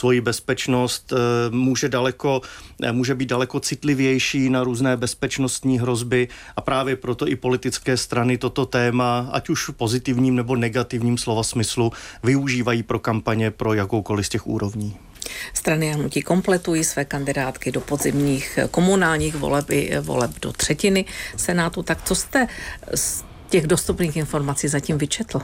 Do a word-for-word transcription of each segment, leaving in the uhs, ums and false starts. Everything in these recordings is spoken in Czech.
svoji bezpečnost, může, daleko, může být daleko citlivější na různé bezpečnostní hrozby a právě proto i politické strany toto téma, ať už v pozitivním nebo negativním slova smyslu, využívají pro kampaně pro jakoukoliv z těch úrovní. Strany a hnutí kompletují své kandidátky do podzimních komunálních voleb i voleb do třetiny Senátu. Tak co jste z těch dostupných informací zatím vyčetl?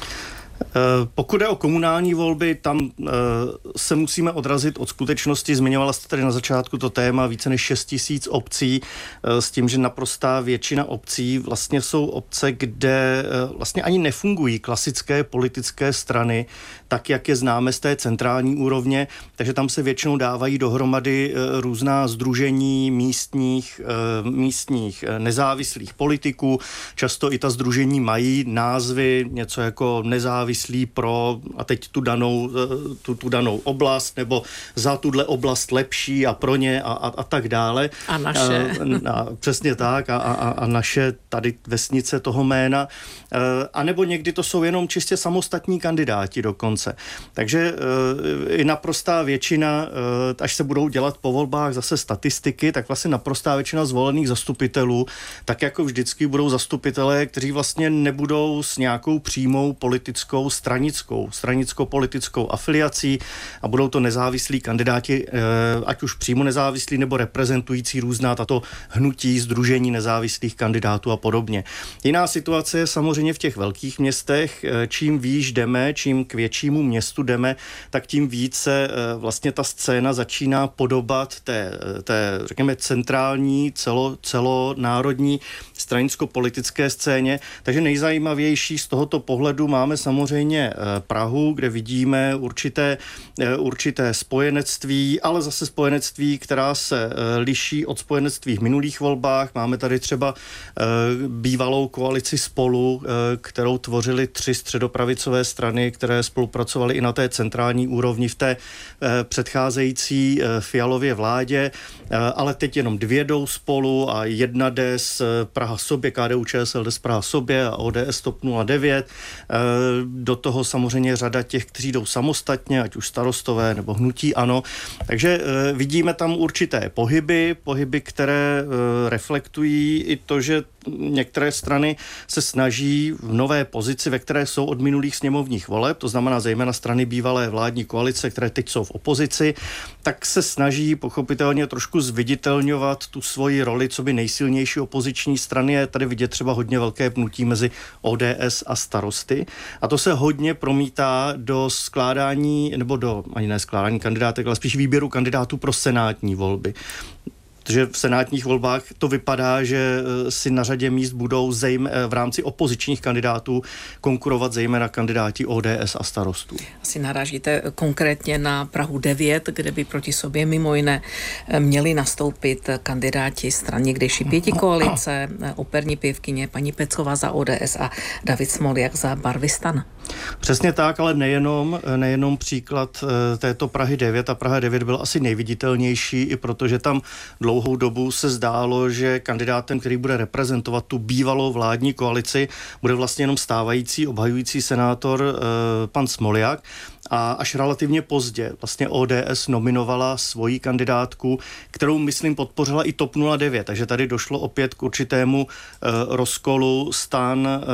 Pokud je o komunální volby, tam se musíme odrazit od skutečnosti. Zmiňovala jste tady na začátku to téma více než šest tisíc obcí s tím, že naprostá většina obcí vlastně jsou obce, kde vlastně ani nefungují klasické politické strany, tak jak je známe z té centrální úrovně, takže tam se většinou dávají dohromady různá sdružení místních, místních nezávislých politiků. Často i ta sdružení mají názvy, něco jako nezávislí pro, a teď tu danou, tu, tu danou oblast, nebo za tuhle oblast lepší a pro ně a, a, a tak dále. A naše. A, a, přesně tak a, a, a naše tady vesnice toho jména. A nebo někdy to jsou jenom čistě samostatní kandidáti dokonce. Takže i naprostá většina, až se budou dělat po volbách zase statistiky, tak vlastně naprostá většina zvolených zastupitelů, tak jako vždycky budou zastupitelé, kteří vlastně nebudou s nějakou přímou politickou, stranickou, stranicko-politickou afiliací a budou to nezávislí kandidáti, ať už přímo nezávislí nebo reprezentující různá tato hnutí, sdružení nezávislých kandidátů a podobně. Jiná situace je samozřejmě v těch velkých městech. Čím výš jdeme, čím k většímu městu jdeme, tak tím více vlastně ta scéna začíná podobat té, té řekněme, centrální, celo, celonárodní stranicko-politické scéně. Takže nejzajímavější z tohoto pohledu máme samozřejmě Prahu, kde vidíme určité, určité spojenectví, ale zase spojenectví, která se liší od spojenectví v minulých volbách. Máme tady třeba bývalou koalici Spolu, kterou tvořily tři středopravicové strany, které spolupracovaly i na té centrální úrovni v té předcházející Fialově vládě, ale teď jenom dvě jdou spolu a jedna jde z Praha sobě, K D U Č S L jde z Praha sobě a O D S TOP nula devět. Do toho samozřejmě řada těch, kteří jdou samostatně, ať už starostové nebo hnutí ANO. Takže vidíme tam určité pohyby, pohyby, které reflektují i to, že některé strany se snaží v nové pozici, ve které jsou od minulých sněmovních voleb, to znamená zejména strany bývalé vládní koalice, které teď jsou v opozici, tak se snaží pochopitelně trošku zviditelňovat tu svoji roli, co by nejsilnější opoziční strany. Je tady vidět třeba hodně velké pnutí mezi O D S a Starosty. A to se hodně promítá do skládání, nebo do ani ne skládání kandidátek, ale spíš výběru kandidátů pro senátní volby. Protože v senátních volbách to vypadá, že si na řadě míst budou zejm, v rámci opozičních kandidátů konkurovat zejména kandidáti O D S a Starostů. Asi narážíte konkrétně na Prahu devět, kde by proti sobě mimo jiné měli nastoupit kandidáti stran někdejší pětikoalice, operní pěvkyně paní Pecková za O D S a David Smoljak za barvy STAN. Přesně tak, ale nejenom, nejenom příklad této Prahy devět. A Praha devět byl asi nejviditelnější, i protože tam dlouhou dobu se zdálo, že kandidátem, který bude reprezentovat tu bývalou vládní koalici, bude vlastně jenom stávající obhajující senátor eh, pan Smoljak. A až relativně pozdě vlastně O D S nominovala svoji kandidátku, kterou, myslím, podpořila i TOP nula devět. Takže tady došlo opět k určitému eh, rozkolu. STAN eh,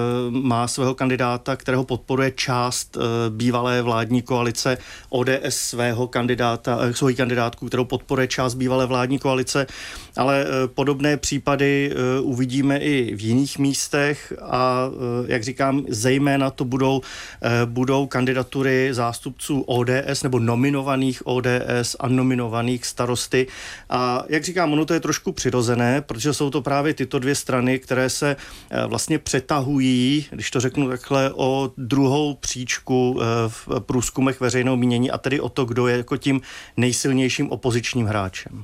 má svého kandidáta, kterého podporuje část eh, bývalé vládní koalice. O D S svého kandidáta, eh, svoji kandidátku, kterou podporuje část bývalé vládní koalice. Ale eh, podobné případy eh, uvidíme i v jiných místech a eh, jak říkám, zejména to budou, eh, budou kandidatury zástupců O D S nebo nominovaných O D S a nominovaných Starosty. A jak říkám, ono to je trošku přirozené, protože jsou to právě tyto dvě strany, které se vlastně přetahují, když to řeknu takhle, o druhou příčku v průzkumech veřejného mínění a tedy o to, kdo je jako tím nejsilnějším opozičním hráčem.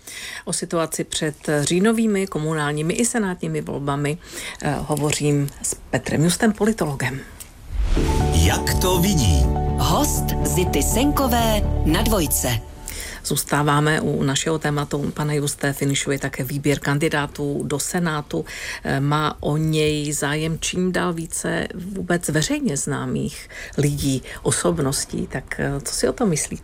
O situaci před říjnovými komunálními i senátními volbami eh, hovořím s Petrem Justem, politologem. Jak to vidí? Host Zity Senkové na Dvojce. Zůstáváme u našeho tématu. Pane Juste, finišuje také výběr kandidátů do Senátu. Má o něj zájem čím dál více vůbec veřejně známých lidí, osobností. Tak co si o tom myslíte?